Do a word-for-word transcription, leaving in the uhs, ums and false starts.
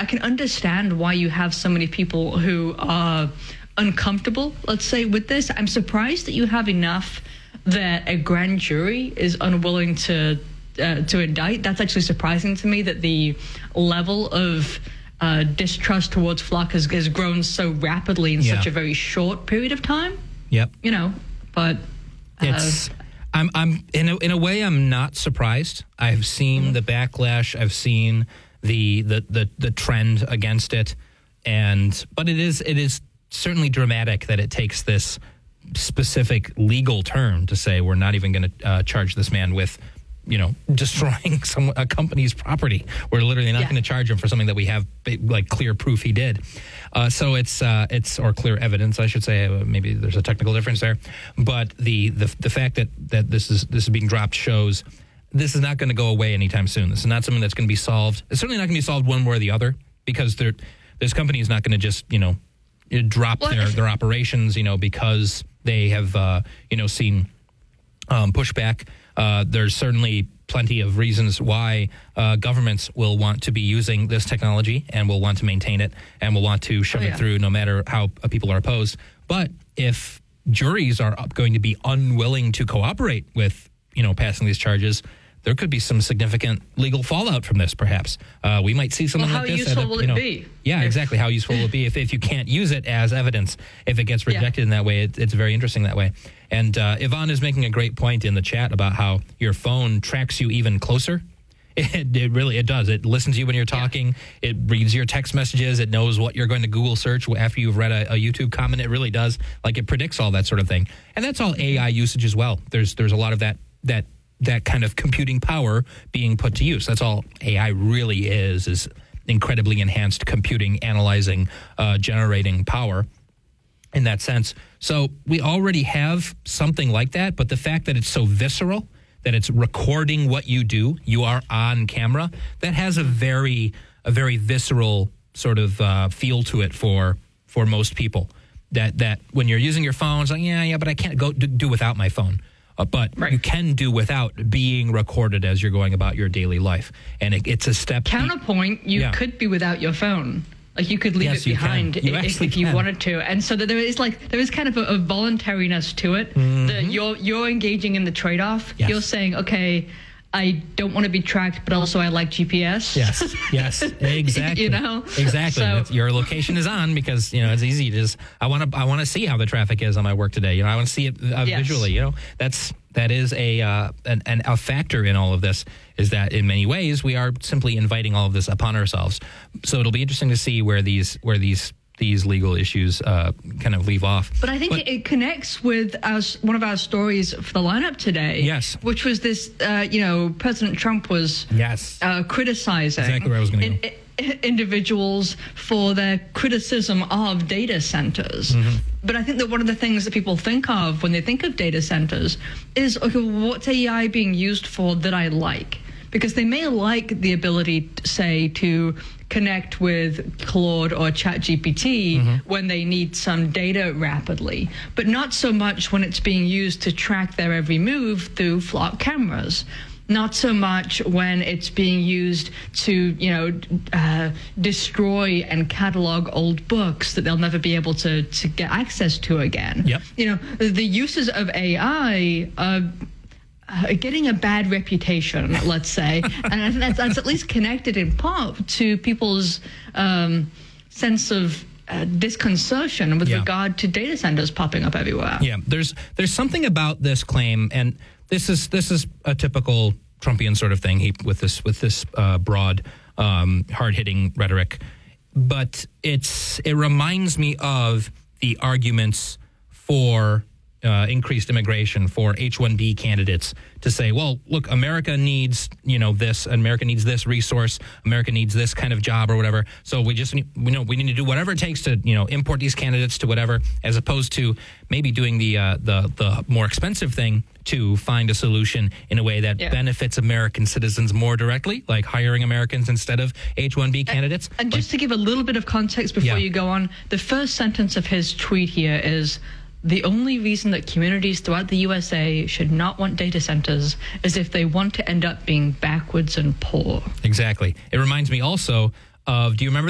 I can understand why you have so many people who are uncomfortable, let's say, with this. I'm surprised that you have enough that a grand jury is unwilling to uh, to indict. That's actually surprising to me, that the level of uh, distrust towards Flock has, has grown so rapidly in yeah. such a very short period of time. Yep. You know, but uh, it's. I'm. I'm in a, in a way. I'm not surprised. I've seen mm-hmm. the backlash. I've seen the, the the the trend against it, and but it is it is certainly dramatic that it takes this specific legal term to say we're not even going to uh, charge this man with, you know, destroying some a company's property. We're literally not yeah. going to charge him for something that we have like clear proof he did. Uh, so it's uh, it's or clear evidence, I should say. Maybe there's a technical difference there, but the the the fact that that this is this is being dropped shows this is not going to go away anytime soon. This is not something that's going to be solved. It's certainly not going to be solved one way or the other, because there this company is not going to just, you know, drop well, their their operations, you know, because they have uh, you know seen um, pushback. Uh, there's certainly plenty of reasons why uh, governments will want to be using this technology and will want to maintain it and will want to shove oh, yeah. it through no matter how uh, people are opposed. But if juries are going to be unwilling to cooperate with, you know, passing these charges, there could be some significant legal fallout from this, perhaps. Uh, we might see something well, like this. How useful a, will you know, it be? Yeah, if, exactly. How useful will it be if, if you can't use it as evidence? If it gets rejected yeah. in that way, it, it's very interesting that way. And uh, Yvonne is making a great point in the chat about how your phone tracks you even closer. It, it really, it does. It listens to you when you're talking. Yeah. It reads your text messages. It knows what you're going to Google search after you've read a, a YouTube comment. It really does. Like, it predicts all that sort of thing. And that's all A I usage as well. There's there's a lot of that that that kind of computing power being put to use. That's all A I really is, is incredibly enhanced computing, analyzing, uh, generating power in that sense. So we already have something like that, but the fact that it's so visceral, that it's recording what you do, you are on camera, that has a very a very visceral sort of uh, feel to it for for most people. That that when you're using your phone, it's like, yeah, yeah, but I can't go do, do without my phone. Uh, but right. you can do without being recorded as you're going about your daily life. And it, it's a step. Counterpoint, you yeah. could be without your phone. Like, you could leave yes, it behind you if, if you can. wanted to. And so there is like there is kind of a, a voluntariness to it. Mm-hmm. That you're you're engaging in the trade-off. Yes. You're saying, okay, I don't want to be tracked, but also I like G P S. Yes, yes, exactly. You know, exactly. So, your location is on because, you know, it's easy to just I want to I want to see how the traffic is on my work today. You know, I want to see it uh, yes. visually. You know, that's that is a uh, an, an a factor in all of this, is that in many ways we are simply inviting all of this upon ourselves. So it'll be interesting to see where these where these. these legal issues uh, kind of leave off. But I think but, it connects with our, one of our stories for the lineup today. Yes. Which was this, uh, you know, President Trump was yes. uh, criticizing exactly where I was going to go. In, individuals for their criticism of data centers. Mm-hmm. But I think that one of the things that people think of when they think of data centers is, okay, what's A I being used for that I like? Because they may like the ability, say, to connect with Claude or ChatGPT mm-hmm. when they need some data rapidly, but not so much when it's being used to track their every move through Flock cameras. Not so much when it's being used to, you know, uh, destroy and catalog old books that they'll never be able to, to get access to again. Yep. You know, the uses of A I are Uh, getting a bad reputation, let's say, and I think that's, that's at least connected in part to people's um, sense of uh, disconcertion with yeah. regard to data centers popping up everywhere. Yeah, there's there's something about this claim, and this is this is a typical Trumpian sort of thing. He with this with this uh, broad, um, hard-hitting rhetoric, but it's it reminds me of the arguments for Uh, increased immigration, for H one B candidates to say, well, look, America needs, you know, this, America needs this resource, America needs this kind of job or whatever. So we just need, we know we need to do whatever it takes to, you know, import these candidates to whatever, as opposed to maybe doing the uh, the the more expensive thing to find a solution in a way that yeah. benefits American citizens more directly, like hiring Americans instead of H one B candidates. And, and just to give a little bit of context before yeah. you go on, the first sentence of his tweet here is, the only reason that communities throughout the U S A should not want data centers is if they want to end up being backwards and poor. Exactly. It reminds me also of, do you remember